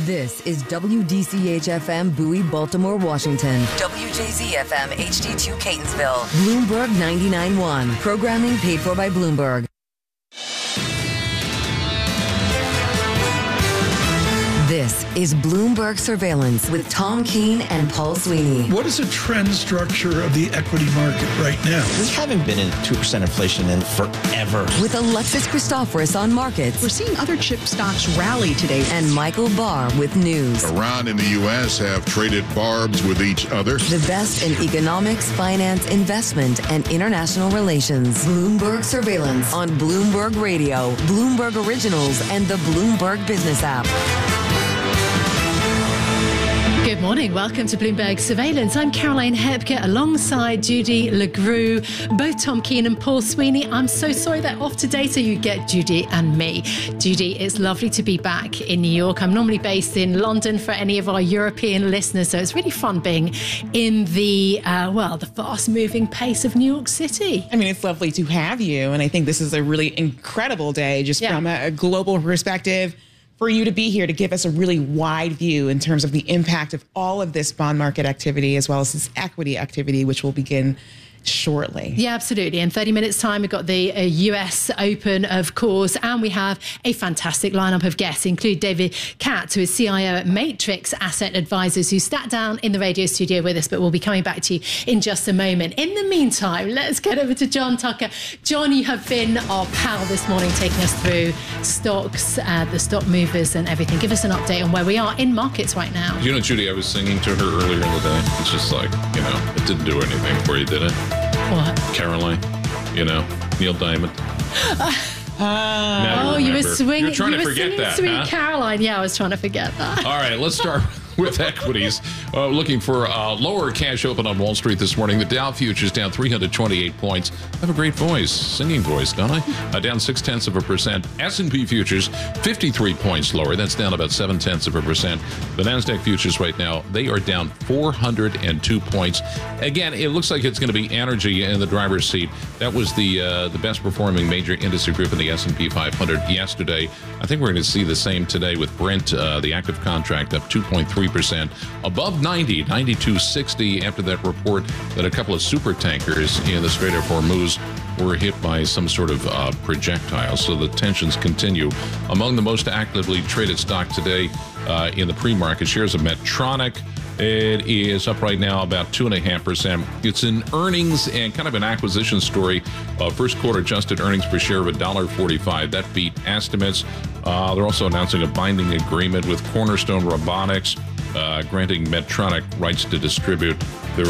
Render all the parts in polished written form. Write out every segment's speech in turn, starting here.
This is WDCH-FM Bowie, Baltimore, Washington. WJZ-FM HD2 Catonsville. Bloomberg 99.1. Programming paid for by Bloomberg. This is Bloomberg Surveillance with Tom Keene and Paul Sweeney. What is the trend structure of the equity market right now? We haven't been in 2% inflation in forever. With Alexis Christoforous on markets. We're seeing other chip stocks rally today. And Michael Barr with news. Iran and the U.S. have traded barbs with each other. The best in economics, finance, investment, and international relations. Bloomberg Surveillance on Bloomberg Radio, Bloomberg Originals, and the Bloomberg Business app. Good morning. Welcome to Bloomberg Surveillance. I'm Caroline Hepker alongside Judy LeGroux, both Tom Keene and Paul Sweeney. I'm so sorry they're off today, so you get Judy and me. Judy, it's lovely to be back in New York. I'm normally based in London for any of our European listeners, so it's really fun being in the fast-moving pace of New York City. I mean, it's lovely to have you, and I think this is a really incredible day from a global perspective. For you to be here to give us a really wide view in terms of the impact of all of this bond market activity as well as this equity activity, which will begin shortly. Yeah, absolutely. In 30 minutes time, we've got the US Open, of course, and we have a fantastic lineup of guests, include David Katz, who is CIO at Matrix Asset Advisors, who sat down in the radio studio with us, but we'll be coming back to you in just a moment. In the meantime, let's get over to John Tucker. John, you have been our pal this morning, taking us through stocks, the stock movers and everything. Give us an update on where we are in markets right now. You know, Judy, I was singing to her earlier in the day. It's just like, it didn't do anything for you, did it? What? Caroline, Neil Diamond. You were swinging. You're trying to forget that, Sweet huh? Caroline. Yeah, I was trying to forget that. All right, let's start with equities. Looking for lower cash open on Wall Street this morning. The Dow futures down 328 points. I have a great voice, singing voice, don't I? Down 0.6%. S&P futures 53 points lower. That's down about 0.7%. The Nasdaq futures right now, they are down 402 points. Again, it looks like it's going to be energy in the driver's seat. That was the best performing major industry group in the S&P 500 yesterday. I think we're going to see the same today with Brent, the active contract, up 2.3%, above 90, 92.60 after that report that a couple of super tankers in the Strait of Hormuz were hit by some sort of projectile. So the tensions continue. Among the most actively traded stock today in the pre-market, shares of Medtronic. It is up right now about 2.5%. It's in earnings and kind of an acquisition story. First quarter adjusted earnings per share of $1.45. That beat estimates. They're also announcing a binding agreement with Cornerstone Robotics, granting Medtronic rights to distribute their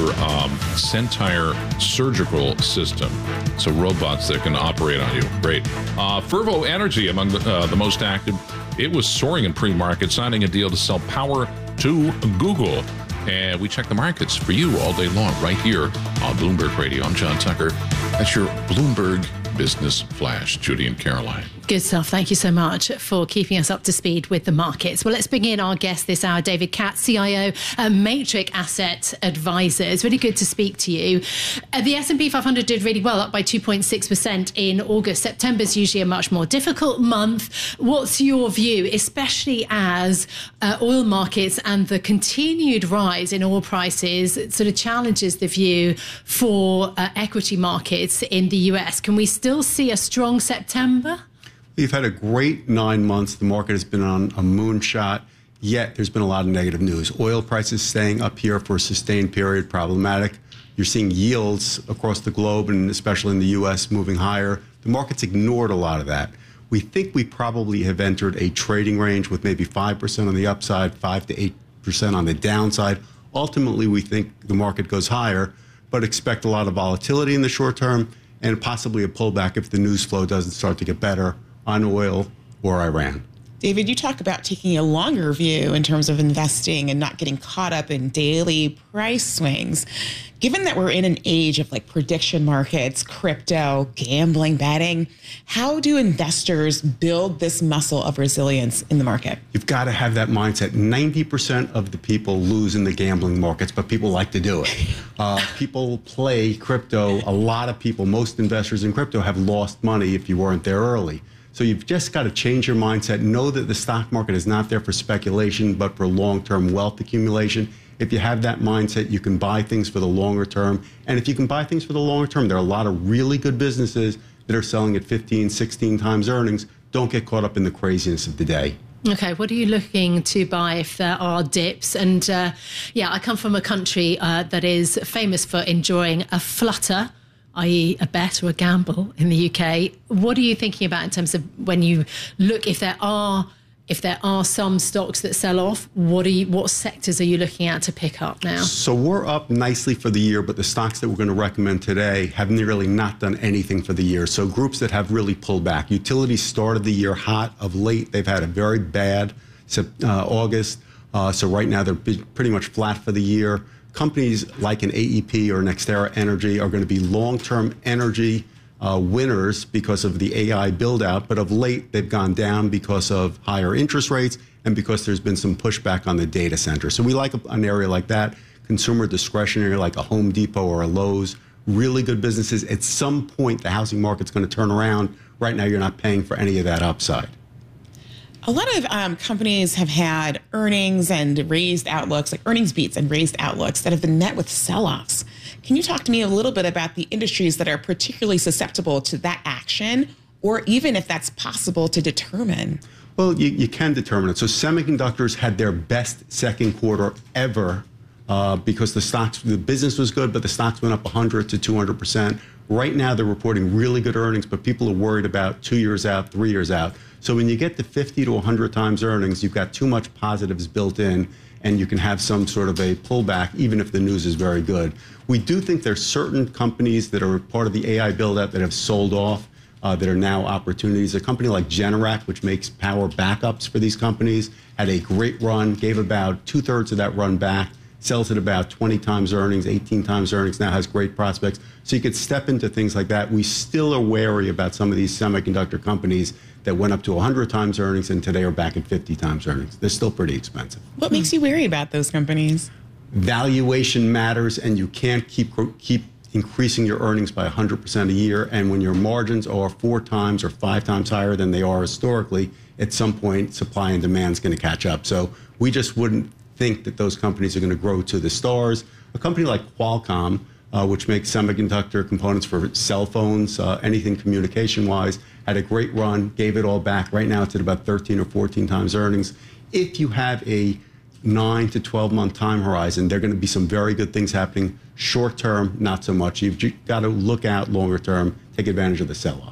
Centaur surgical system. So robots that can operate on you. Great. Fervo Energy among the most active. It was soaring in pre-market, signing a deal to sell power to Google. And we check the markets for you all day long right here on Bloomberg Radio. I'm John Tucker. That's your Bloomberg Business Flash, Judy and Caroline. Good stuff. Thank you so much for keeping us up to speed with the markets. Well, let's bring in our guest this hour, David Katz, CIO at Matrix Asset Advisors. Really good to speak to you. The S&P 500 did really well, up by 2.6% in August. September's usually a much more difficult month. What's your view, especially as oil markets and the continued rise in oil prices sort of challenges the view for equity markets in the US? Can we still see a strong September? We've had a great 9 months. The market has been on a moonshot, yet there's been a lot of negative news. Oil prices staying up here for a sustained period, problematic. You're seeing yields across the globe, and especially in the U.S., moving higher. The market's ignored a lot of that. We think we probably have entered a trading range with maybe 5% on the upside, 5 to 8% on the downside. Ultimately, we think the market goes higher, but expect a lot of volatility in the short term and possibly a pullback if the news flow doesn't start to get better on oil or Iran. David, you talk about taking a longer view in terms of investing and not getting caught up in daily price swings. Given that we're in an age of prediction markets, crypto, gambling, betting, how do investors build this muscle of resilience in the market? You've got to have that mindset. 90% of the people lose in the gambling markets, but people like to do it. People play crypto. A lot of people, most investors in crypto have lost money if you weren't there early. So you've just got to change your mindset. Know that the stock market is not there for speculation, but for long-term wealth accumulation. If you have that mindset, you can buy things for the longer term. And if you can buy things for the longer term, there are a lot of really good businesses that are selling at 15, 16 times earnings. Don't get caught up in the craziness of the day. Okay, what are you looking to buy if there are dips? And I come from a country that is famous for enjoying a flutter, i.e. a bet or a gamble in the UK. What are you thinking about in terms of when you look, if there are some stocks that sell off, what sectors are you looking at to pick up now? So we're up nicely for the year, but the stocks that we're going to recommend today have nearly not done anything for the year. So groups that have really pulled back. Utilities started the year hot. Of late, they've had a very bad August. So right now, they're pretty much flat for the year. Companies like an AEP or NextEra Energy are going to be long-term energy winners because of the AI build-out, but of late they've gone down because of higher interest rates and because there's been some pushback on the data center. So we like an area like that, consumer discretionary like a Home Depot or a Lowe's, really good businesses. At some point, the housing market's going to turn around. Right now, you're not paying for any of that upside. A lot of companies have had earnings and raised outlooks, like earnings beats and raised outlooks that have been met with sell-offs. Can you talk to me a little bit about the industries that are particularly susceptible to that action, or even if that's possible to determine? Well, you can determine it. So semiconductors had their best second quarter ever because the business was good, but the stocks went up 100 to 200%. Right now, they're reporting really good earnings, but people are worried about 2 years out, 3 years out. So when you get to 50 to 100 times earnings, you've got too much positives built in, and you can have some sort of a pullback, even if the news is very good. We do think there's certain companies that are part of the AI build-out that have sold off, that are now opportunities. A company like Generac, which makes power backups for these companies, had a great run, gave about 2/3 of that run back, sells at about 20 times earnings, 18 times earnings, now has great prospects. So you could step into things like that. We still are wary about some of these semiconductor companies that went up to 100 times earnings and today are back at 50 times earnings. They're still pretty expensive. What makes you wary about those companies? Valuation matters, and you can't keep increasing your earnings by 100% a year. And when your margins are 4 times or 5 times higher than they are historically, at some point, supply and demand is going to catch up. So we just wouldn't think that those companies are going to grow to the stars. A company like Qualcomm, which makes semiconductor components for cell phones, anything communication-wise, had a great run, gave it all back. Right now, it's at about 13 or 14 times earnings. If you have a 9 to 12-month time horizon, there are going to be some very good things happening. Short term, not so much. You've got to look out longer term, take advantage of the sell-off.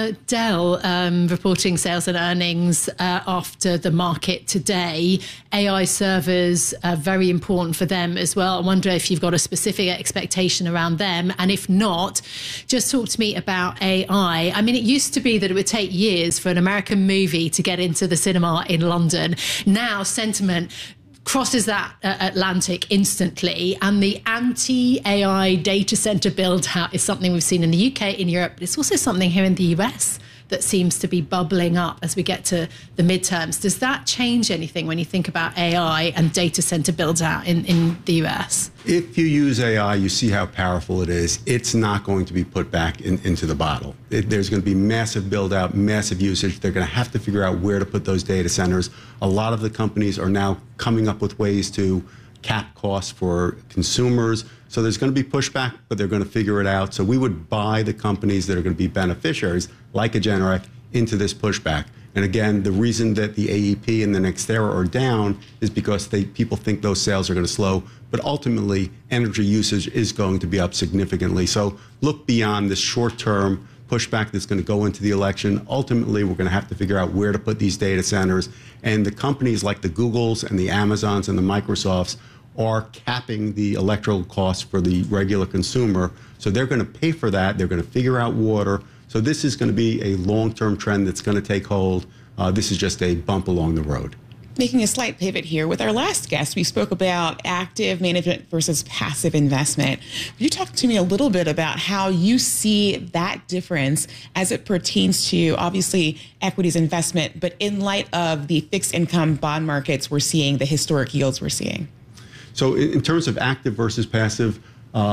Dell reporting sales and earnings after the market today. AI servers are very important for them as well. I wonder if you've got a specific expectation around them. And if not, just talk to me about AI. I mean, it used to be that it would take years for an American movie to get into the cinema in London. Now, sentiment crosses that Atlantic instantly, and the anti-AI data center build-out is something we've seen in the UK, in Europe, but it's also something here in the US that seems to be bubbling up as we get to the midterms. Does that change anything when you think about AI and data center build-out in the US? If you use AI, you see how powerful it is. It's not going to be put back into the bottle. There's going to be massive build-out, massive usage. They're going to have to figure out where to put those data centers. A lot of the companies are now coming up with ways to cap costs for consumers. So there's going to be pushback, but they're going to figure it out. So we would buy the companies that are going to be beneficiaries, like a Generac, into this pushback. And again, the reason that the AEP and the NextEra are down is because people think those sales are going to slow. But ultimately, energy usage is going to be up significantly. So look beyond this short-term pushback that's going to go into the election. Ultimately, we're going to have to figure out where to put these data centers. And the companies like the Googles and the Amazons and the Microsofts are capping the electrical costs for the regular consumer. So they're going to pay for that. They're going to figure out water. So this is going to be a long-term trend that's going to take hold. This is just a bump along the road. Making a slight pivot here, with our last guest, we spoke about active management versus passive investment. Could you talk to me a little bit about how you see that difference as it pertains to, obviously, equities investment, but in light of the fixed income bond markets we're seeing, the historic yields we're seeing? So in terms of active versus passive,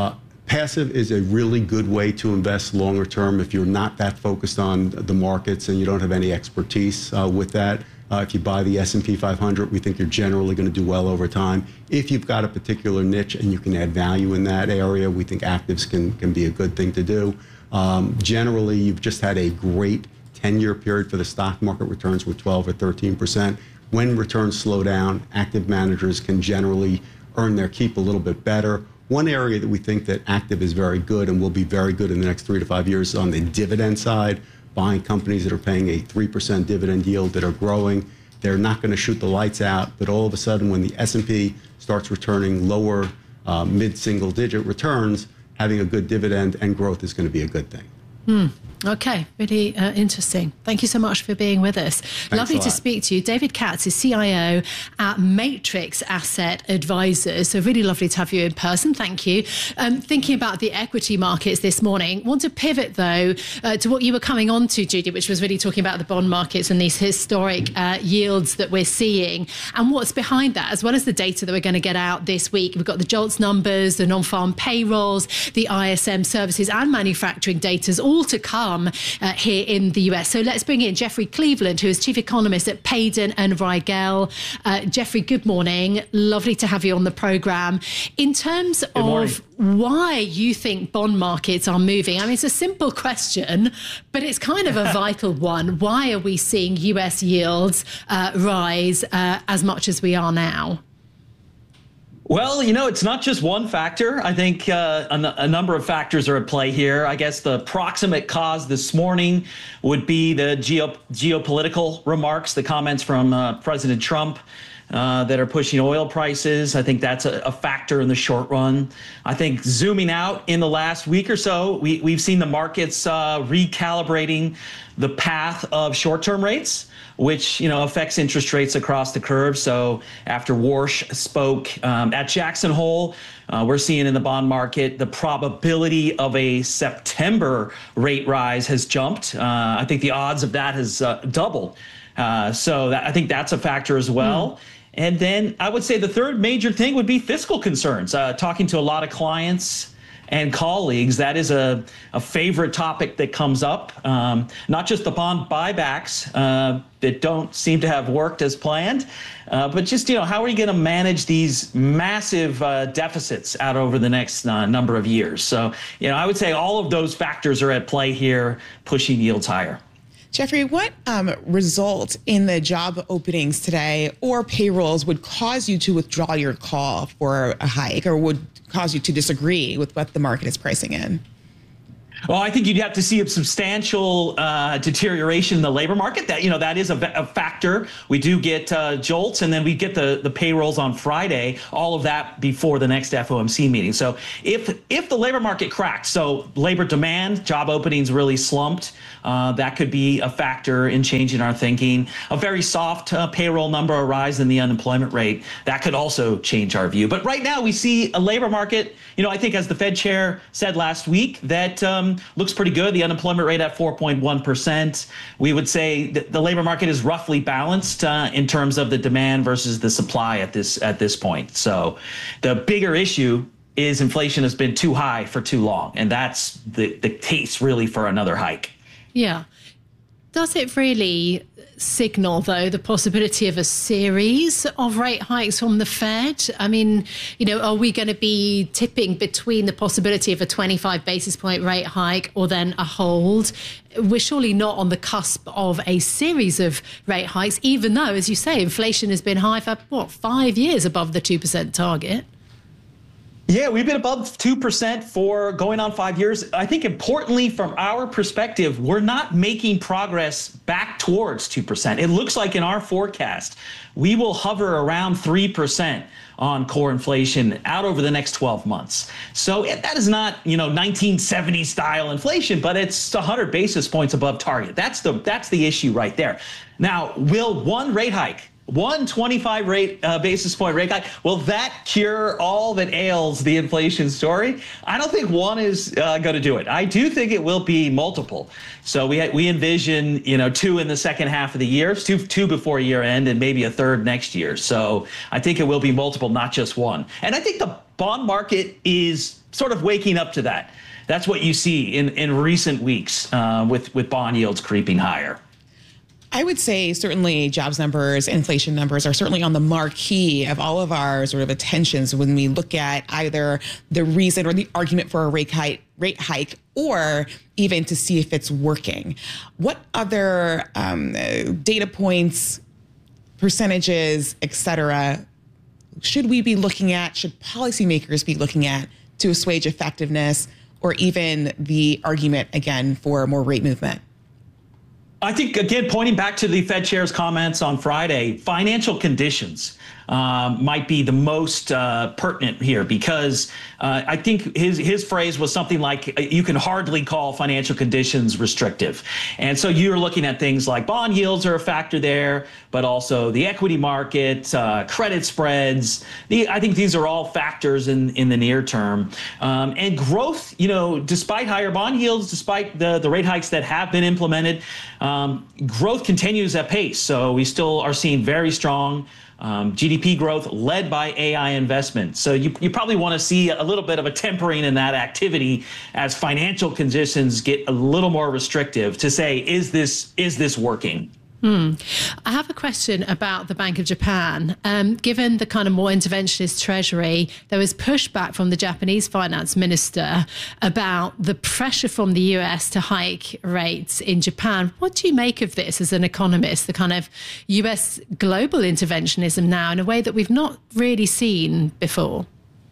Passive is a really good way to invest longer term if you're not that focused on the markets and you don't have any expertise with that. If you buy the S&P 500, we think you're generally going to do well over time. If you've got a particular niche and you can add value in that area, we think actives can be a good thing to do. Generally, you've just had a great 10-year period for the stock market returns with 12 or 13%. When returns slow down, active managers can generally earn their keep a little bit better. One area that we think that active is very good and will be very good in the next 3 to 5 years is on the dividend side, buying companies that are paying a 3% dividend yield that are growing. They're not going to shoot the lights out, but all of a sudden when the S&P starts returning lower mid-single-digit returns, having a good dividend and growth is going to be a good thing. Okay, really interesting. Thank you so much for being with us. Lovely to speak to you. David Katz is CIO at Matrix Asset Advisors. So really lovely to have you in person. Thank you. Thinking about the equity markets this morning, want to pivot though to what you were coming on to, Judy, which was really talking about the bond markets and these historic yields that we're seeing and what's behind that, as well as the data that we're going to get out this week. We've got the JOLTS numbers, the non-farm payrolls, the ISM services and manufacturing data all to come here in the US. So let's bring in Jeffrey Cleveland, who is Chief Economist at Payden and Rygel. Jeffrey, good morning. Lovely to have you on the programme. In terms of why you think bond markets are moving, I mean, it's a simple question, but it's kind of a vital one. Why are we seeing US yields rise as much as we are now? Well, it's not just one factor. I think a number of factors are at play here. I guess the proximate cause this morning would be the geopolitical remarks, the comments from President Trump that are pushing oil prices. I think that's a factor in the short run. I think zooming out in the last week or so, we've seen the markets recalibrating the path of short-term rates, which affects interest rates across the curve. So after Warsh spoke at Jackson Hole, we're seeing in the bond market the probability of a September rate rise has jumped. I think the odds of that has doubled. So I think that's a factor as well. And then I would say the third major thing would be fiscal concerns. Talking to a lot of clients and colleagues, that is a favorite topic that comes up. Not just the bond buybacks that don't seem to have worked as planned, but just, how are you going to manage these massive deficits out over the next number of years? So, I would say all of those factors are at play here, pushing yields higher. Jeffrey, what result in the job openings today or payrolls would cause you to withdraw your call for a hike or would cause you to disagree with what the market is pricing in? Well, I think you'd have to see a substantial deterioration in the labor market. That is a factor. We do get JOLTS, and then we get the payrolls on Friday. All of that before the next FOMC meeting. So if the labor market cracked, so labor demand, job openings really slumped, that could be a factor in changing our thinking. A very soft payroll number, a rise in the unemployment rate, that could also change our view. But right now we see a labor market, I think as the Fed chair said last week, that looks pretty good. The unemployment rate at 4.1%. We would say that the labor market is roughly balanced in terms of the demand versus the supply at this point. So the bigger issue is inflation has been too high for too long, and that's the case really for another hike. Yeah. Does it really signal, though, the possibility of a series of rate hikes from the Fed? I mean, are we going to be tipping between the possibility of a 25 basis point rate hike or then a hold? We're surely not on the cusp of a series of rate hikes, even though, as you say, inflation has been high for, 5 years above the 2% target. Yeah, we've been above 2% for going on 5 years. I think importantly, from our perspective, we're not making progress back towards 2%. It looks like in our forecast, we will hover around 3% on core inflation out over the next 12 months. So that is not, 1970 style inflation, but it's 100 basis points above target. That's the issue right there. Now, will one rate hike, 125 basis point rate hike, will that cure all that ails the inflation story? I don't think one is going to do it. I do think it will be multiple. So we envision, 2 in the second half of the year, two before year end, and maybe a third next year. So I think it will be multiple, not just one. And I think the bond market is sort of waking up to that. That's what you see in recent weeks with bond yields creeping higher. I would say certainly jobs numbers, inflation numbers are certainly on the marquee of all of our sort of attentions when we look at either the reason or the argument for a rate hike or even to see if it's working. What other data points, percentages, et cetera, should we be looking at, should policymakers be looking at to assuage effectiveness or even the argument, again, for more rate movement? I think, again, pointing back to the Fed chair's comments on Friday, financial conditions might be the most pertinent here, because I think his phrase was something like, you can hardly call financial conditions restrictive. And so you're looking at things like bond yields are a factor there, but also the equity market, credit spreads. I think these are all factors in the near term. And growth, despite higher bond yields, despite the rate hikes that have been implemented, growth continues at pace. So we still are seeing very strong GDP growth led by AI investment. So you probably want to see a little bit of a tempering in that activity as financial conditions get a little more restrictive to say, is this working? I have a question about the Bank of Japan. Given the kind of more interventionist treasury, there was pushback from the Japanese finance minister about the pressure from the US to hike rates in Japan. What do you make of this as an economist, the kind of US global interventionism now in a way that we've not really seen before?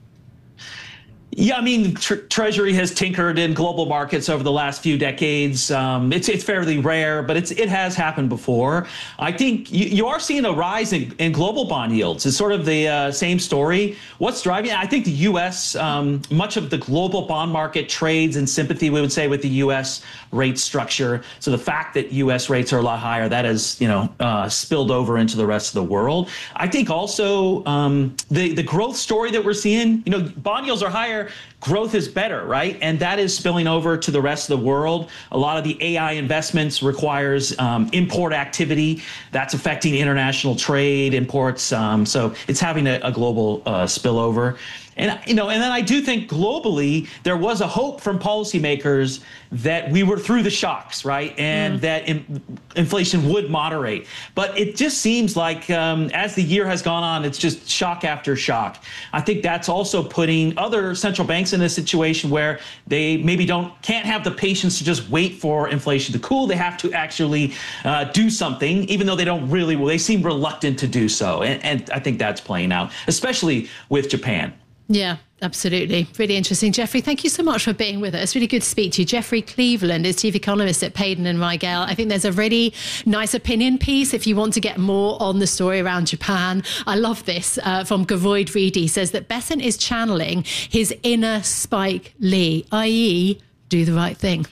Yeah, I mean, Treasury has tinkered in global markets over the last few decades. It's fairly rare, but it has happened before. I think you are seeing a rise in global bond yields. It's sort of the same story. What's driving it? I think the U.S., much of the global bond market trades in sympathy, we would say, with the U.S. rate structure. So the fact that U.S. rates are a lot higher, that has, spilled over into the rest of the world. I think also the growth story that we're seeing, bond yields are higher, growth is better, right? And that is spilling over to the rest of the world. A lot of the AI investments requires import activity. That's affecting international trade, imports. So it's having a global spillover. And, and then I do think globally, there was a hope from policymakers that we were through the shocks, right? And that inflation would moderate. But it just seems like as the year has gone on, it's just shock after shock. I think that's also putting other central banks in a situation where they maybe can't have the patience to just wait for inflation to cool. They have to actually do something, even though they seem reluctant to do so. And I think that's playing out, especially with Japan. Yeah, absolutely. Really interesting. Jeffrey, thank you so much for being with us. Really good to speak to you. Jeffrey Cleveland is chief economist at Payden and Rygel. I think there's a really nice opinion piece if you want to get more on the story around Japan. I love this from Gavoid Reedy. Says that Besant is channeling his inner Spike Lee, i.e. do the right thing.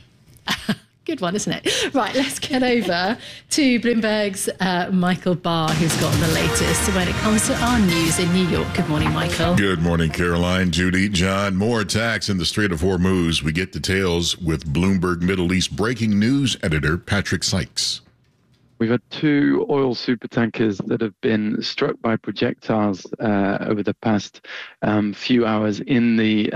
Good one, isn't it? Right, let's get over to Bloomberg's Michael Barr, who's got the latest when it comes to our news in New York. Good morning, Michael. Good morning, Caroline, Judy, John. More attacks in the Strait of Hormuz. We get details with Bloomberg Middle East breaking news editor Patrick Sykes. We've had 2 oil supertankers that have been struck by projectiles over the past few hours in the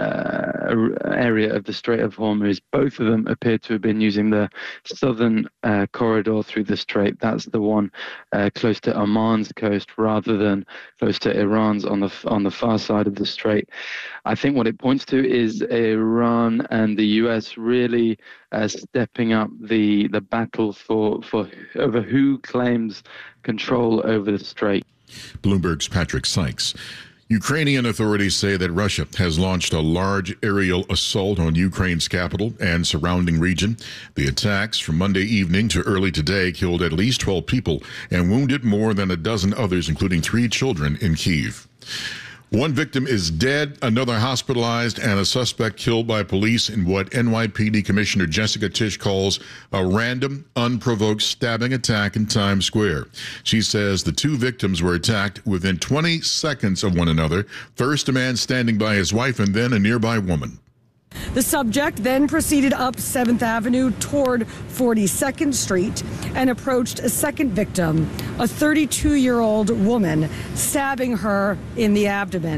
area of the Strait of Hormuz. Both of them appear to have been using the southern corridor through the strait. That's the one close to Oman's coast rather than close to Iran's on the far side of the strait. I think what it points to is Iran and the US really stepping up the battle for over who claims control over the strait. Bloomberg's Patrick Sykes. Ukrainian authorities say that Russia has launched a large aerial assault on Ukraine's capital and surrounding region. The attacks from Monday evening to early today killed at least 12 people and wounded more than a dozen others, including 3 children in Kyiv. 1 victim is dead, another hospitalized, and a suspect killed by police in what NYPD Commissioner Jessica Tisch calls a random, unprovoked stabbing attack in Times Square. She says the 2 victims were attacked within 20 seconds of one another, first a man standing by his wife and then a nearby woman. The subject then proceeded up 7th Avenue toward 42nd Street and approached a second victim, a 32-year-old woman, stabbing her in the abdomen.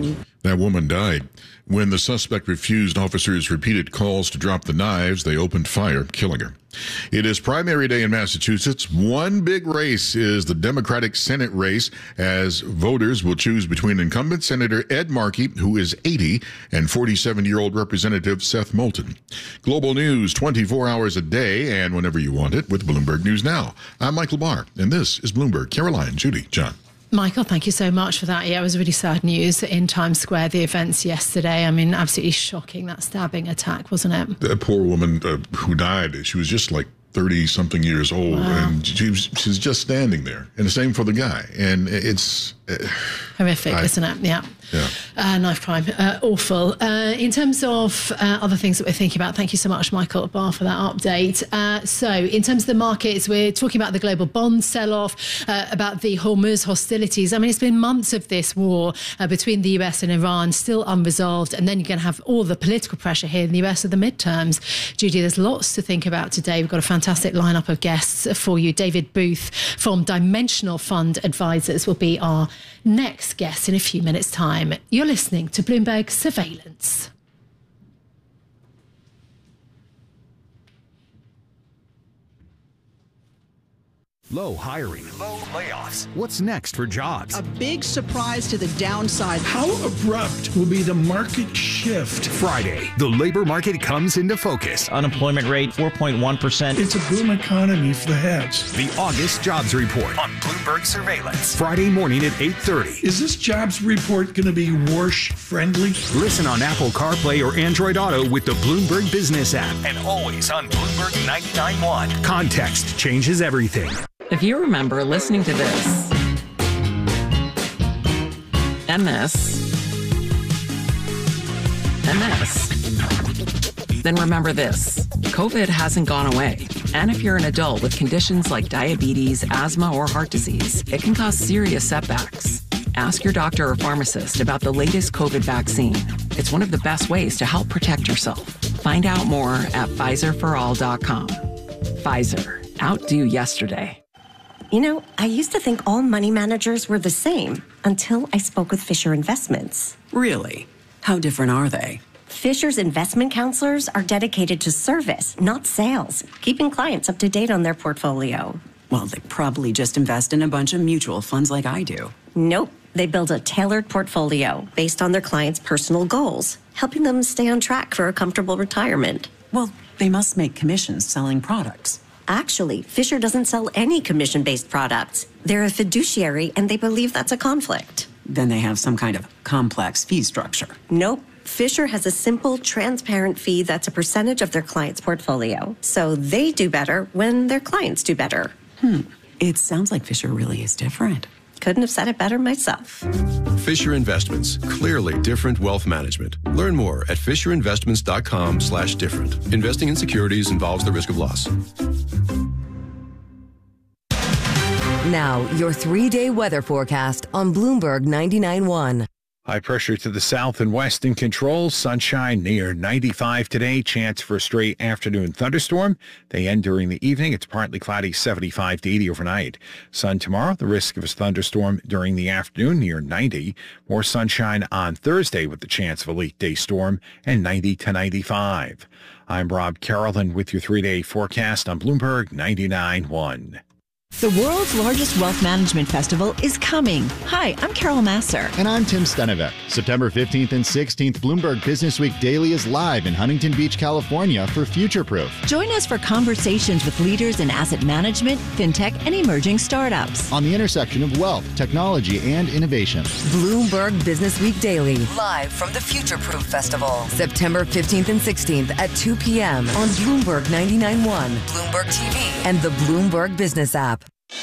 That woman died. When the suspect refused officers' repeated calls to drop the knives, they opened fire, killing her. It is primary day in Massachusetts. One big race is the Democratic Senate race, as voters will choose between incumbent Senator Ed Markey, who is 80, and 47-year-old Representative Seth Moulton. Global news 24 hours a day and whenever you want it with Bloomberg News Now. I'm Michael Barr, and this is Bloomberg. Caroline, Judy, John. Michael, thank you so much for that. Yeah, it was really sad news in Times Square, the events yesterday. I mean, absolutely shocking, that stabbing attack, wasn't it? That poor woman who died, she was just like 30-something years old, and she's just standing there. And the same for the guy. And it's... horrific, isn't it? Yeah. Knife crime. Awful. In terms of other things that we're thinking about, thank you so much, Michael Barr, for that update. So in terms of the markets, we're talking about the global bond sell-off, about the Hormuz hostilities. I mean, it's been months of this war between the US and Iran, still unresolved. And then you're going to have all the political pressure here in the US of the midterms. Judy, there's lots to think about today. We've got a fantastic lineup of guests for you. David Booth from Dimensional Fund Advisors will be our next guest in a few minutes' time. You're listening to Bloomberg Surveillance. Low hiring. Low layoffs. What's next for jobs? A big surprise to the downside. How abrupt will be the market shift? Friday, the labor market comes into focus. Unemployment rate, 4.1%. It's a boom economy for the heads. The August Jobs Report on Bloomberg Surveillance. Friday morning at 8:30. Is this jobs report going to be Warsh-friendly? Listen on Apple CarPlay or Android Auto with the Bloomberg Business app. And always on Bloomberg 99.1. Context changes everything. If you remember listening to this, and this, and this, then remember this. COVID hasn't gone away. And if you're an adult with conditions like diabetes, asthma, or heart disease, it can cause serious setbacks. Ask your doctor or pharmacist about the latest COVID vaccine. It's one of the best ways to help protect yourself. Find out more at PfizerForAll.com. Pfizer. Outdo yesterday. You know, I used to think all money managers were the same until I spoke with Fisher Investments. Really? How different are they? Fisher's investment counselors are dedicated to service, not sales, keeping clients up to date on their portfolio. Well, they probably just invest in a bunch of mutual funds like I do. Nope. They build a tailored portfolio based on their clients' personal goals, helping them stay on track for a comfortable retirement. Well, they must make commissions selling products. Actually, Fisher doesn't sell any commission-based products. They're a fiduciary, and they believe that's a conflict. Then they have some kind of complex fee structure. Nope. Fisher has a simple, transparent fee that's a percentage of their client's portfolio. So they do better when their clients do better. It sounds like Fisher really is different. Couldn't have said it better myself. Fisher Investments. Clearly different wealth management. Learn more at fisherinvestments.com/different. Investing in securities involves the risk of loss. Now, your 3-day weather forecast on Bloomberg 99.1. High pressure to the south and west in control. Sunshine near 95 today. Chance for a straight afternoon thunderstorm. They end during the evening. It's partly cloudy, 75 to 80 overnight. Sun tomorrow. The risk of a thunderstorm during the afternoon near 90. More sunshine on Thursday with the chance of a late day storm and 90 to 95. I'm Rob Carolyn with your 3-day forecast on Bloomberg 99.1. The world's largest wealth management festival is coming. Hi, I'm Carol Masser. And I'm Tim Stenevec. September 15th and 16th, Bloomberg Business Week Daily is live in Huntington Beach, California for Future Proof. Join us for conversations with leaders in asset management, fintech, and emerging startups. On the intersection of wealth, technology, and innovation. Bloomberg Business Week Daily, live from the Future Proof Festival. September 15th and 16th at 2 p.m. on Bloomberg 99.1, Bloomberg TV, and the Bloomberg Business app.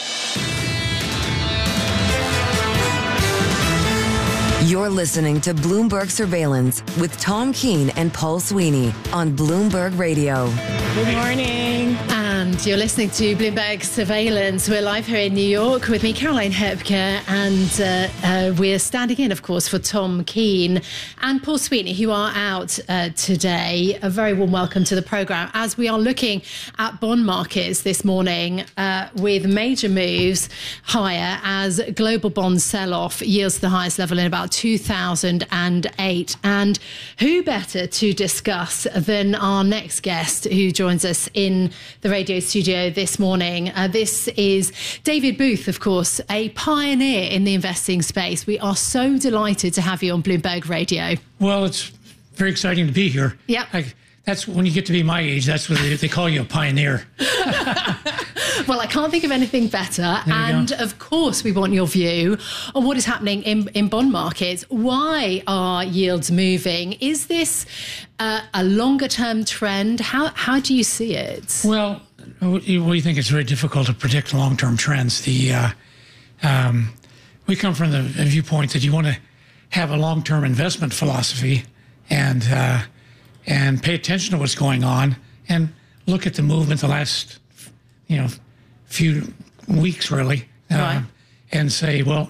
You're listening to Bloomberg Surveillance with Tom Keene and Paul Sweeney on Bloomberg Radio. Good morning. And you're listening to Bloomberg Surveillance. We're live here in New York with me, Caroline Hepker, and we're standing in, of course, for Tom Keene and Paul Sweetney, who are out today. A very warm welcome to the programme as we are looking at bond markets this morning with major moves higher as global bond sell-off yields the highest level in about 2008. And who better to discuss than our next guest who joins us in the radio studio this morning. This is David Booth, of course, a pioneer in the investing space. We are so delighted to have you on Bloomberg Radio. Well, it's very exciting to be here. Yeah. That's when you get to be my age, that's what they call you, a pioneer. Well, I can't think of anything better. And of course, we want your view on what is happening in bond markets. Why are yields moving? Is this a longer term trend? How do you see it? Well, we think it's very difficult to predict long term trends. We come from the viewpoint that you want to have a long term investment philosophy and pay attention to what's going on and look at the movement the last few weeks, really, right. And say, well,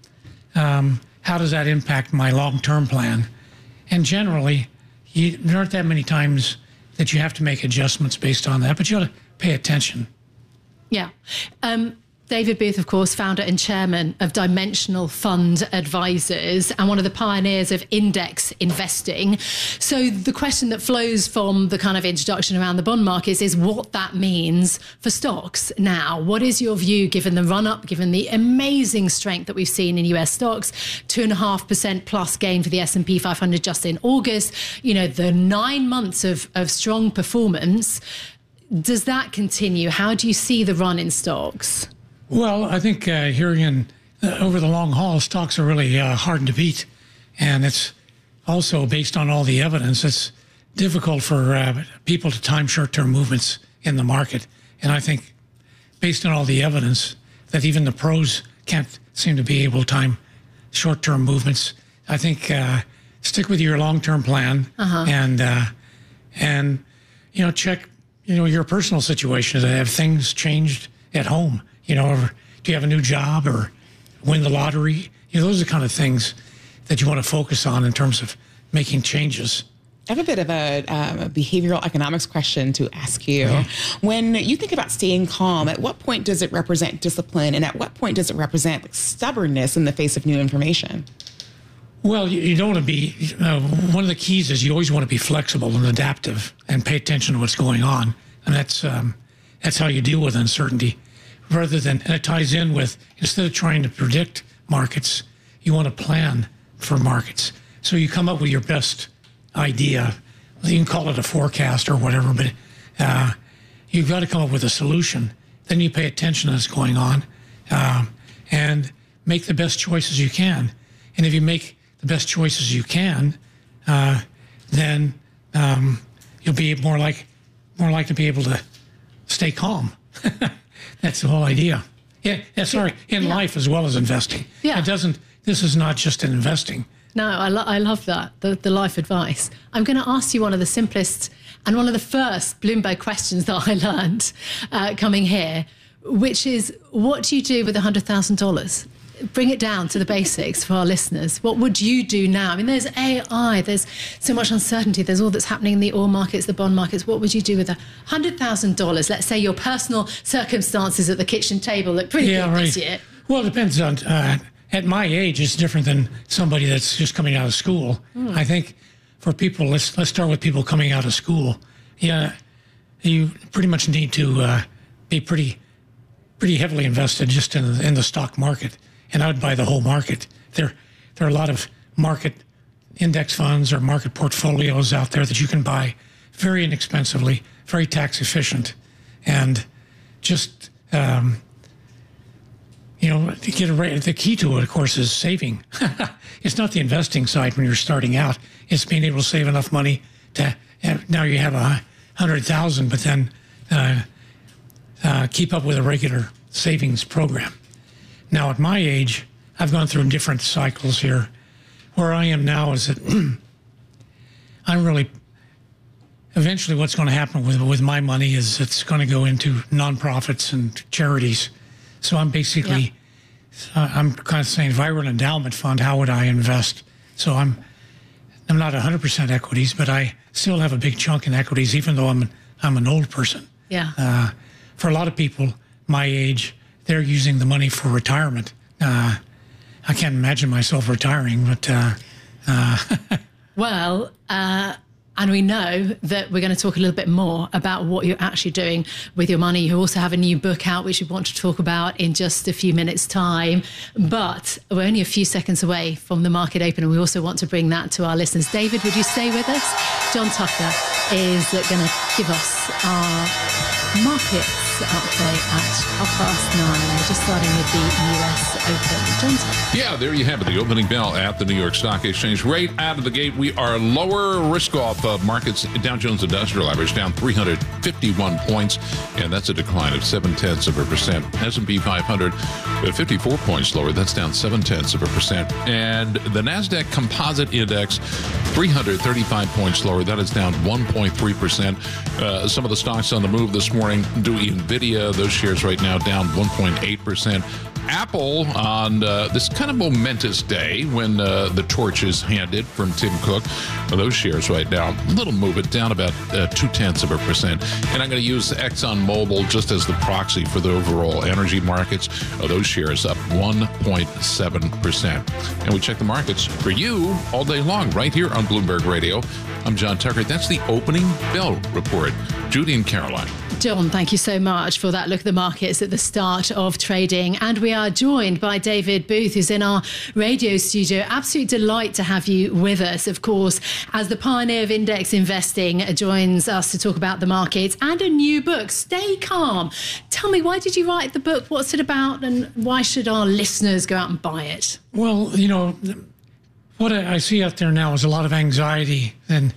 how does that impact my long-term plan? And generally, there aren't that many times that you have to make adjustments based on that, but you ought to pay attention. Yeah. David Booth, of course, founder and chairman of Dimensional Fund Advisors and one of the pioneers of index investing. So the question that flows from the kind of introduction around the bond markets is what that means for stocks now. What is your view, given the run-up, given the amazing strength that we've seen in US stocks, 2.5% plus gain for the S&P 500 just in August, the 9 months of strong performance. Does that continue? How do you see the run in stocks? Well, I think over the long haul, stocks are really hard to beat. And it's also based on all the evidence. It's difficult for people to time short-term movements in the market. And I think based on all the evidence that even the pros can't seem to be able to time short-term movements, I think stick with your long-term plan and check, your personal situation. Have things changed at home? Do you have a new job or win the lottery? Those are the kind of things that you want to focus on in terms of making changes. I have a bit of a behavioral economics question to ask you. Mm-hmm. When you think about staying calm, at what point does it represent discipline, and at what point does it represent stubbornness in the face of new information? Well, you don't want to be, one of the keys is you always want to be flexible and adaptive and pay attention to what's going on. And that's how you deal with uncertainty. Rather than, and it ties in with, instead of trying to predict markets, you want to plan for markets. So you come up with your best idea. You can call it a forecast or whatever, but you've got to come up with a solution. Then you pay attention to what's going on and make the best choices you can. And if you make the best choices you can, then you'll be more likely to be able to stay calm. That's the whole idea. In life as well as investing. Yeah. This is not just in investing. No, I love that, the life advice. I'm going to ask you one of the simplest and one of the first Bloomberg questions that I learned coming here, which is, what do you do with $100,000? Bring it down to the basics for our listeners. What would you do now? I mean, there's AI, there's so much uncertainty, there's all that's happening in the oil markets, the bond markets. What would you do with $100,000? Let's say your personal circumstances at the kitchen table look pretty good this year. Well, it depends on, at my age, it's different than somebody that's just coming out of school. I think for people, let's start with people coming out of school. Yeah, you pretty much need to be pretty heavily invested just in the stock market. And I would buy the whole market. There are a lot of market index funds or market portfolios out there that you can buy very inexpensively, very tax efficient, and just to get the key to it, of course, is saving. It's not the investing side when you're starting out. It's being able to save enough money to now you have $100,000, but then keep up with a regular savings program. Now, at my age, I've gone through different cycles here. Where I am now is that I'm really eventually what's going to happen with my money is it's going to go into nonprofits and charities. So I'm basically, I'm kind of saying, if I were an endowment fund, how would I invest? So I'm not 100% equities, but I still have a big chunk in equities, even though I'm an old person. Yeah. For a lot of people my age, they're using the money for retirement. I can't imagine myself retiring, but well, and we know that we're going to talk a little bit more about what you're actually doing with your money. You also have a new book out, which we want to talk about in just a few minutes' time. But we're only a few seconds away from the market open, and we also want to bring that to our listeners. David, would you stay with us? John Tucker is going to give us our markets update at 9:30. We're just starting with the US Open. John Tucker. Yeah, there you have it. The opening bell at the New York Stock Exchange. Right out of the gate, we are lower risk-off markets. Dow Jones Industrial Average down 351 points, and that's a decline of 0.7%. S&P 500 54 points lower. That's down 0.7%. And the NASDAQ Composite Index 335 points lower. That is down 1.3%. Some of the stocks on the move this morning. Do NVIDIA, those shares right now down 1.8%. Apple on this kind of momentous day when the torch is handed from Tim Cook. Those shares right now, a little movement down about 0.2%. And I'm going to use ExxonMobil just as the proxy for the overall energy markets. Those shares up 1.7%. And we check the markets for you all day long right here on Bloomberg Radio. I'm John Tucker. That's the opening bell report. Judy and Caroline. John, thank you so much for that look at the markets at the start of trading. And we are joined by David Booth, who's in our radio studio. Absolute delight to have you with us, of course, as the pioneer of index investing, joins us to talk about the markets and a new book, Stay Calm. Tell me, why did you write the book? What's it about? And why should our listeners go out and buy it? Well, you know, what I see out there now is a lot of anxiety and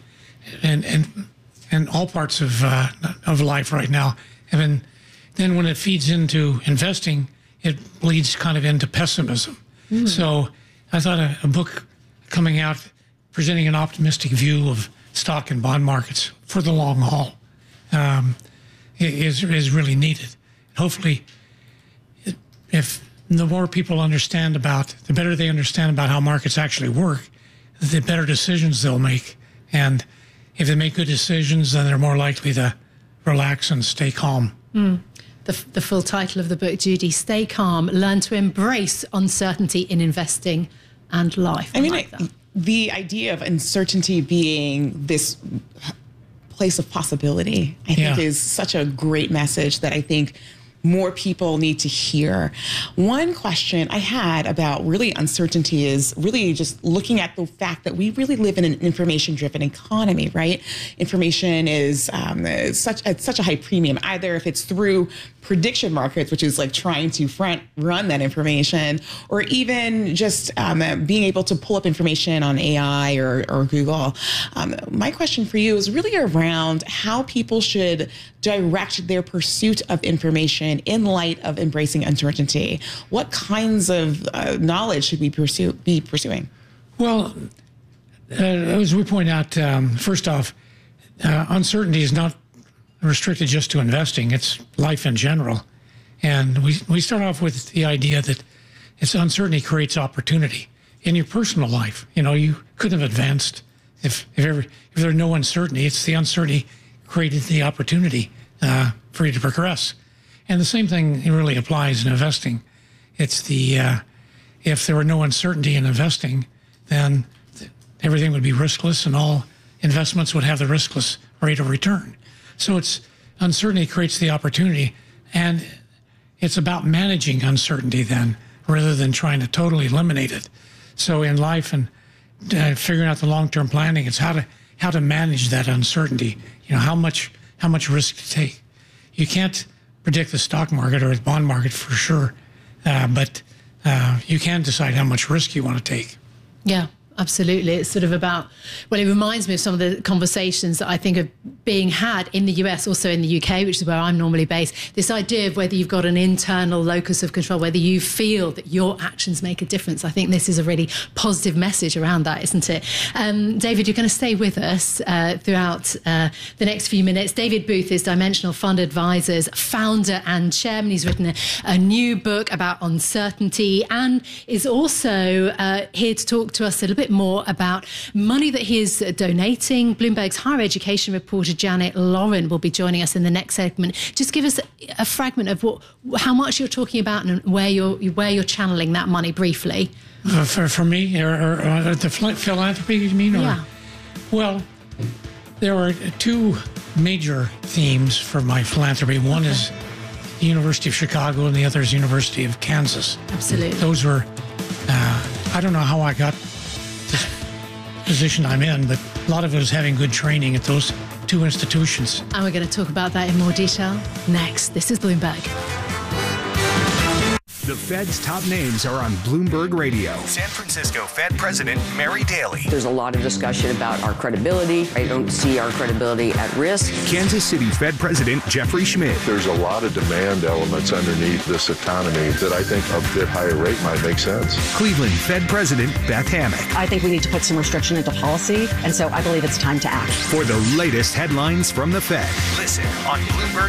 all parts of life right now. And then when it feeds into investing, it bleeds kind of into pessimism. So I thought a book coming out presenting an optimistic view of stock and bond markets for the long haul is really needed. Hopefully, if the more people understand about, the better they understand about how markets actually work, the better decisions they'll make. And if they make good decisions, then they're more likely to relax and stay calm. The full title of the book, Judy, Stay Calm, Learn to Embrace Uncertainty in Investing and Life. I mean, the idea of uncertainty being this place of possibility, I think is such a great message that I think more people need to hear. One question I had about really uncertainty is really just looking at the fact that we really live in an information-driven economy, right? Information is at such a high premium, either if it's through prediction markets, which is like trying to front run that information, or even just being able to pull up information on AI or Google. My question for you is really around how people should direct their pursuit of information in light of embracing uncertainty. What kinds of knowledge should we be pursuing? Well, as we point out, first off, uncertainty is not restricted just to investing. It's life in general. And we start off with the idea that it's uncertainty creates opportunity in your personal life. You know, you couldn't have advanced if there's no uncertainty. It's the uncertainty created the opportunity for you to progress. And the same thing really applies in investing. It's the if there were no uncertainty in investing, then everything would be riskless and all investments would have the riskless rate of return. So it's uncertainty creates the opportunity, and it's about managing uncertainty then, rather than trying to totally eliminate it. So in life and figuring out the long-term planning, it's how to manage that uncertainty. You know, how much risk to take. You can't predict the stock market or the bond market for sure, but you can decide how much risk you want to take. Yeah. Absolutely. It's sort of about, well, it reminds me of some of the conversations that I think are being had in the US, also in the UK, which is where I'm normally based. This idea of whether you've got an internal locus of control, whether you feel that your actions make a difference. I think this is a really positive message around that, isn't it? David, you're going to stay with us throughout the next few minutes. David Booth is Dimensional Fund Advisors founder and chairman. He's written a new book about uncertainty and is also here to talk to us a little bit more about money that he is donating. Bloomberg's higher education reporter Janet Lauren will be joining us in the next segment. Just give us a fragment of how much you're talking about and where you're channeling that money briefly. For me, or the philanthropy, you mean? Or, yeah. Well, there are two major themes for my philanthropy. One is the University of Chicago and the other is University of Kansas. Absolutely. Those were, I don't know how I got this position I'm in, but a lot of it was having good training at those two institutions. And we're going to talk about that in more detail next. This is Bloomberg. The Fed's top names are on Bloomberg Radio. San Francisco Fed President Mary Daly. There's a lot of discussion about our credibility. I don't see our credibility at risk. Kansas City Fed President Jeffrey Schmidt. There's a lot of demand elements underneath this economy that I think a bit higher rate might make sense. Cleveland Fed President Beth Hammack. I think we need to put some restriction into policy, and so I believe it's time to act. For the latest headlines from the Fed, listen on Bloomberg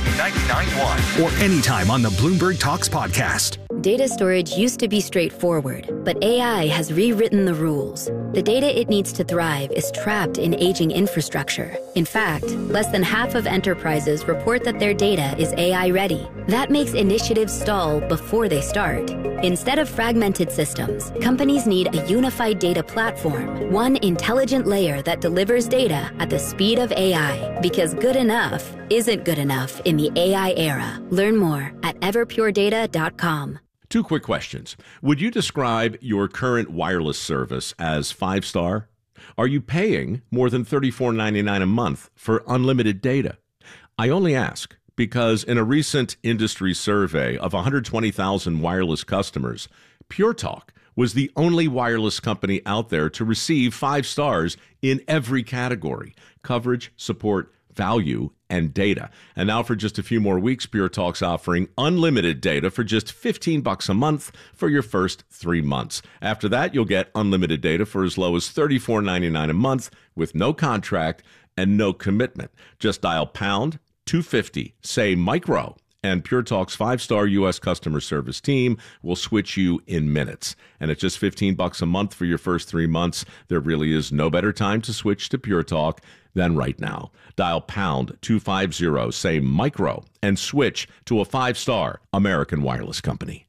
99.1 or anytime on the Bloomberg Talks podcast. Data storage used to be straightforward, but AI has rewritten the rules. The data it needs to thrive is trapped in aging infrastructure. In fact, less than half of enterprises report that their data is AI ready. That makes initiatives stall before they start. Instead of fragmented systems, companies need a unified data platform, one intelligent layer that delivers data at the speed of AI, because good enough isn't good enough in the AI era. Learn more at everpuredata.com. Two quick questions. Would you describe your current wireless service as 5-star? Are you paying more than $34.99 a month for unlimited data? I only ask because in a recent industry survey of 120,000 wireless customers, Pure Talk was the only wireless company out there to receive 5 stars in every category: coverage, support, value, and data. And now for just a few more weeks, Pure Talk's offering unlimited data for just $15 a month for your first 3 months. After that, you'll get unlimited data for as low as $34.99 a month with no contract and no commitment. Just dial pound 250, say micro, and Pure Talk's 5-star U.S. customer service team will switch you in minutes. And at just $15 a month for your first 3 months, there really is no better time to switch to Pure Talk than right now. Dial pound 250, say micro, and switch to a 5-star American wireless company.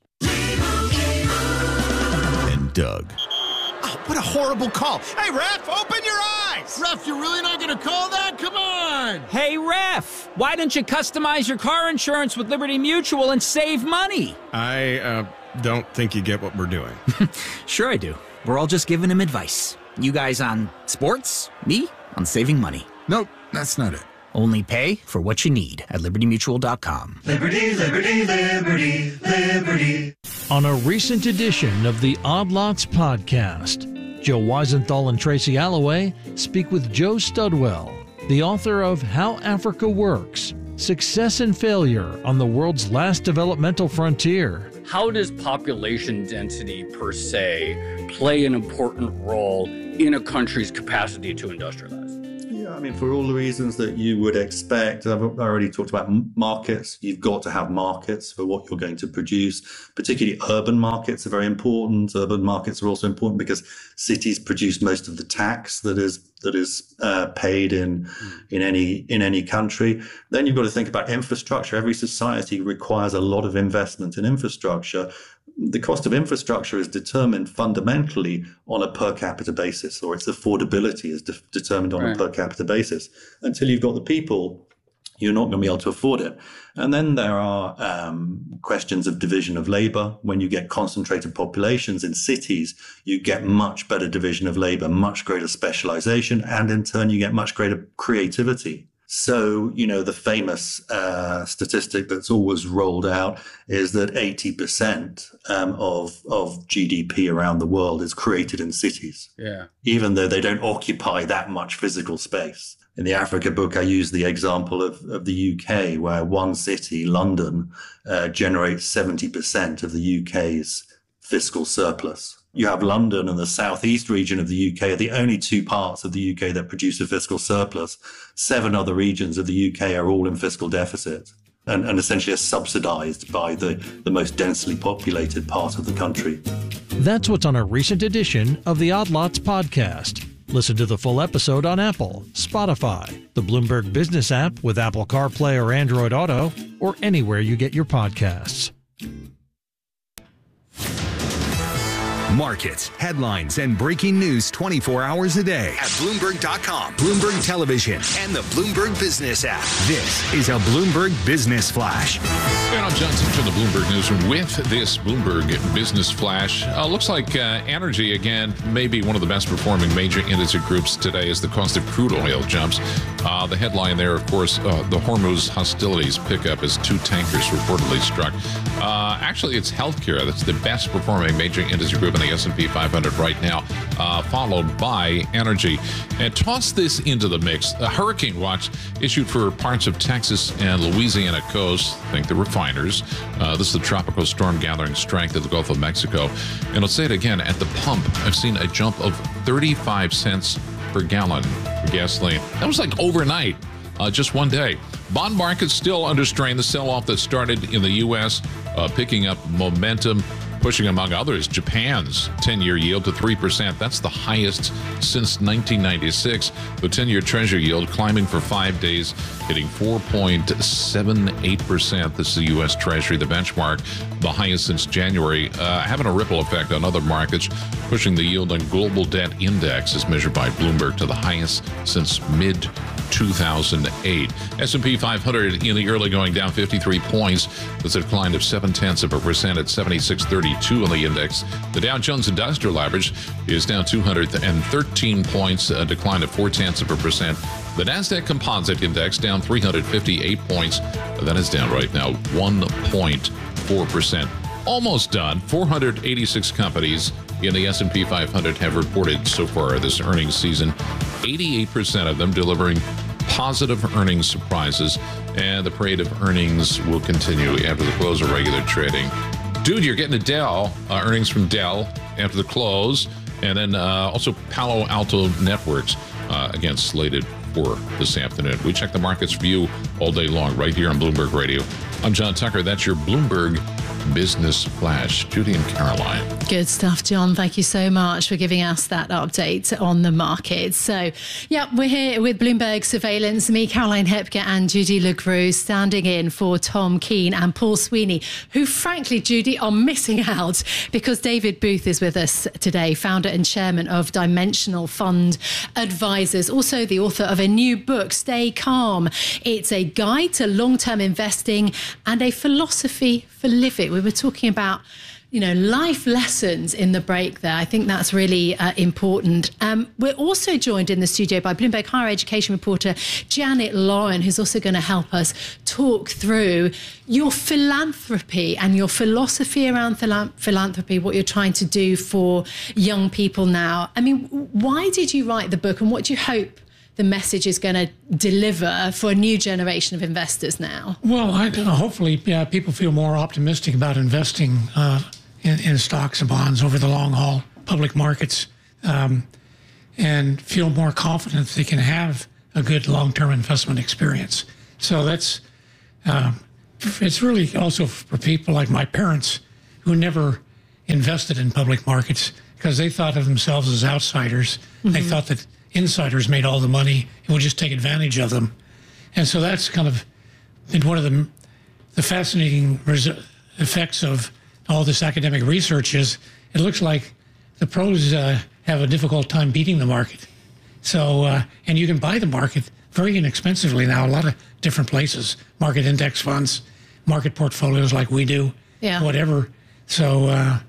And Doug. Oh, what a horrible call. Hey, ref, open your eyes. Ref, you're really not going to call that? Come on. Hey, ref, why don't you customize your car insurance with Liberty Mutual and save money? I don't think you get what we're doing. Sure I do. We're all just giving him advice. You guys on sports, me on saving money. Nope, that's not it. Only pay for what you need at libertymutual.com. Liberty, liberty, liberty, liberty. On a recent edition of the Odd Lots podcast, Joe Weisenthal and Tracy Alloway speak with Joe Studwell, the author of How Africa Works, Success and Failure on the World's Last Developmental Frontier. How does population density per se play an important role in a country's capacity to industrialize? Yeah, I mean, for all the reasons that you would expect. I've already talked about markets. You've got to have markets for what you're going to produce. Particularly urban markets are very important. Urban markets are also important because cities produce most of the tax that is paid in any country. Then you've got to think about infrastructure. Every society requires a lot of investment in infrastructure. The cost of infrastructure is determined fundamentally on a per capita basis, or its affordability is determined on a per capita basis. Until you've got the people, you're not going to be able to afford it. And then there are questions of division of labor. When you get concentrated populations in cities, you get much better division of labor, much greater specialization, and in turn, you get much greater creativity. So, the famous statistic that's always rolled out is that 80% of GDP around the world is created in cities. Yeah. Even though they don't occupy that much physical space. In the Africa book, I use the example of the UK, where one city, London, generates 70% of the UK's fiscal surplus. You have London and the southeast region of the UK are the only two parts of the UK that produce a fiscal surplus. 7 other regions of the UK are all in fiscal deficit and essentially are subsidized by the most densely populated part of the country. That's what's on a recent edition of the Odd Lots podcast. Listen to the full episode on Apple, Spotify, the Bloomberg Business app with Apple CarPlay or Android Auto, or anywhere you get your podcasts. Markets, headlines, and breaking news 24 hours a day at Bloomberg.com, Bloomberg Television, and the Bloomberg Business app. This is a Bloomberg Business Flash. And I'm John Timpson, the Bloomberg Newsroom, with this Bloomberg Business Flash. Looks like energy, again, may be one of the best performing major industry groups today as the cost of crude oil jumps. The headline there, of course, the Hormuz hostilities pick up as 2 tankers reportedly struck. Actually, it's healthcare that's the best performing major industry group in the S&P 500 right now, followed by energy. And toss this into the mix. A hurricane watch issued for parts of Texas and Louisiana coast. Think the refiners. This is the tropical storm gathering strength at the Gulf of Mexico. And I'll say it again, at the pump, I've seen a jump of 35 cents per gallon for gasoline. That was like overnight, just one day. Bond markets still under strain. The sell-off that started in the U.S. Picking up momentum, pushing, among others, Japan's 10-year yield to 3%. That's the highest since 1996. The 10-year Treasury yield climbing for 5 days, hitting 4.78%. This is the U.S. Treasury, the benchmark, the highest since January, having a ripple effect on other markets, pushing the yield on global debt index, as measured by Bloomberg, to the highest since mid-2008. S&P 500 in the early going down 53 points. That's a decline of 0.7% at 7632 on the index. The Dow Jones Industrial Average is down 213 points, a decline of 0.4%. The Nasdaq Composite Index down 358 points. That is down right now 1.4%. Almost done. 486 companies in the S&P 500 have reported so far this earnings season. 88% of them delivering positive earnings surprises, and the parade of earnings will continue after the close of regular trading. Dude, you're getting a Dell, earnings from Dell after the close, and then also Palo Alto Networks, again, slated for this afternoon. We check the markets for you all day long right here on Bloomberg Radio. I'm John Tucker. That's your Bloomberg Business Flash. Judy and Caroline. Good stuff, John. Thank you so much for giving us that update on the market. So, yeah, we're here with Bloomberg Surveillance. Me, Caroline Hepker, and Judy LeGroux standing in for Tom Keene and Paul Sweeney, who, frankly, Judy, are missing out because David Booth is with us today, founder and chairman of Dimensional Fund Advisors, also the author of a new book, Stay Calm. It's a guide to long-term investing and a philosophy for living. We were talking about, life lessons in the break there. I think that's really important. We're also joined in the studio by Bloomberg Higher Education reporter Janet Lauren, who's also going to help us talk through your philanthropy and your philosophy around philanthropy, what you're trying to do for young people now. I mean, why did you write the book, and what do you hope the message is going to deliver for a new generation of investors now? Well, hopefully people feel more optimistic about investing in stocks and bonds over the long haul, public markets, and feel more confident that they can have a good long-term investment experience. So that's, it's really also for people like my parents who never invested in public markets because they thought of themselves as outsiders. Mm-hmm. They thought that insiders made all the money and would just take advantage of them. And so that's kind of been one of the fascinating effects of all this academic research is it looks like the pros have a difficult time beating the market. So, and you can buy the market very inexpensively now, a lot of different places, market index funds, market portfolios like we do, whatever. So,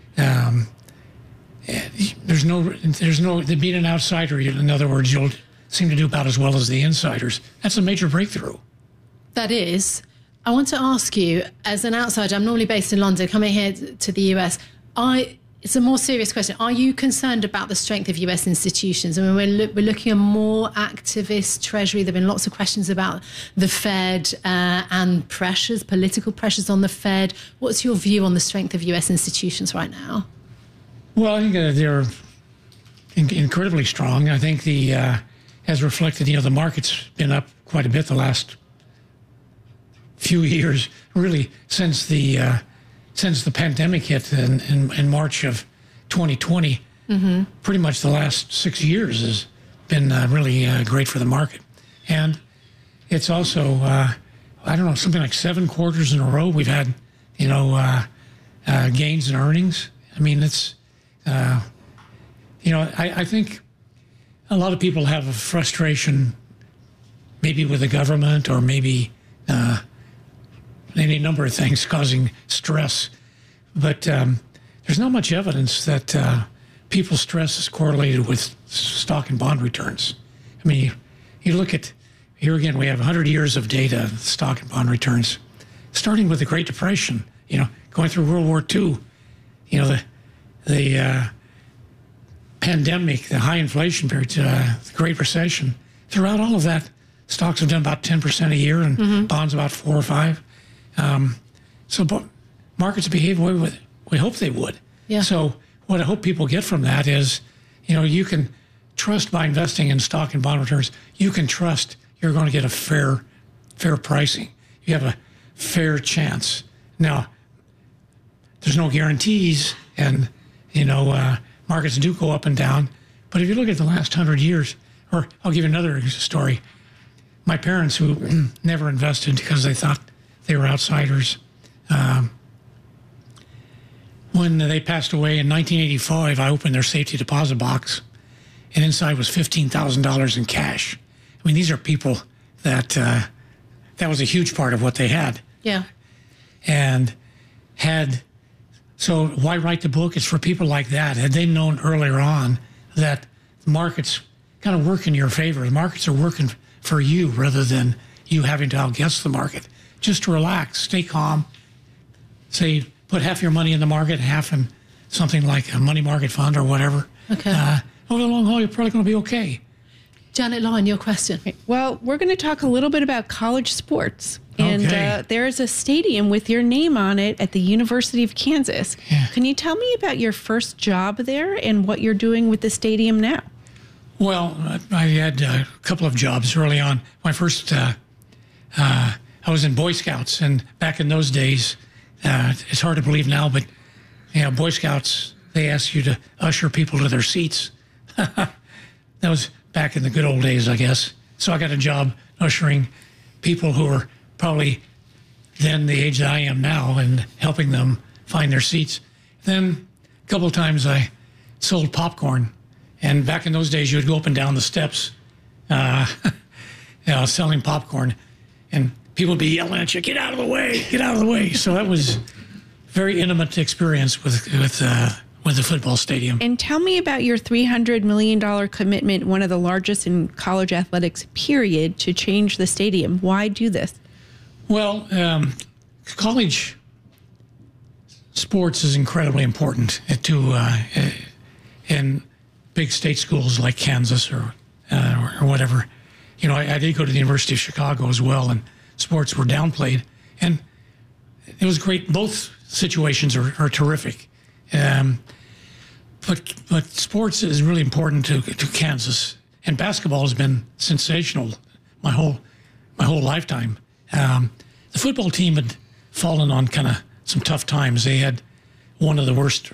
being an outsider, in other words, you'll seem to do about as well as the insiders. That's a major breakthrough. That is. I want to ask you, as an outsider, I'm normally based in London, coming here to the US, it's a more serious question. Are you concerned about the strength of US institutions? I mean, we're looking at more activist treasury. There have been lots of questions about the Fed and political pressures on the Fed. What's your view on the strength of US institutions right now? Well, I think they're incredibly strong. I think as reflected, the market's been up quite a bit the last few years, really since the pandemic hit in March of 2020. Mm-hmm. Pretty much the last 6 years has been really great for the market. And it's also, something like 7 quarters in a row we've had, gains in earnings. I mean, it's, I think a lot of people have a frustration maybe with the government or maybe any number of things causing stress. But there's not much evidence that people's stress is correlated with stock and bond returns. I mean, you look at, here again, we have 100 years of data of stock and bond returns, starting with the Great Depression, going through World War II, the pandemic, the high inflation period, the Great Recession. Throughout all of that, stocks have done about 10% a year and bonds about 4 or 5. So markets behave the way we hope they would. Yeah. So what I hope people get from that is, you can trust by investing in stock and bond returns, you can trust you're going to get a fair pricing. You have a fair chance. Now, there's no guarantees, and, markets do go up and down. But if you look at the last 100 years, or I'll give you another story. My parents, who never invested because they thought they were outsiders, when they passed away in 1985, I opened their safety deposit box, and inside was $15,000 in cash. I mean, these are people that was a huge part of what they had. Yeah. And so why write the book? It's for people like that. Had they known earlier on that the markets kind of work in your favor, the markets are working for you rather than you having to outguess the market. Just relax, stay calm, say, put half your money in the market, half in something like a money market fund or whatever. Okay. Over the long haul, you're probably going to be okay. Janet Lyon, your question. Well, we're going to talk a little bit about college sports. And there is a stadium with your name on it at the University of Kansas. Yeah. Can you tell me about your first job there and what you're doing with the stadium now? Well, I had a couple of jobs early on. My first, I was in Boy Scouts, and back in those days, it's hard to believe now, but Boy Scouts, they asked you to usher people to their seats. That was back in the good old days, I guess. So I got a job ushering people who were probably then the age that I am now and helping them find their seats. Then a couple of times I sold popcorn. And back in those days, you would go up and down the steps selling popcorn. And people would be yelling at you, get out of the way, get out of the way. So that was a very intimate experience with the football stadium. And tell me about your $300 million commitment, one of the largest in college athletics, period, to change the stadium. Why do this? Well, college sports is incredibly important in big state schools like Kansas or whatever. I did go to the University of Chicago as well, and sports were downplayed. And it was great. Both situations are terrific. But sports is really important to Kansas, and basketball has been sensational my whole lifetime. The football team had fallen on kind of some tough times. They had one of the worst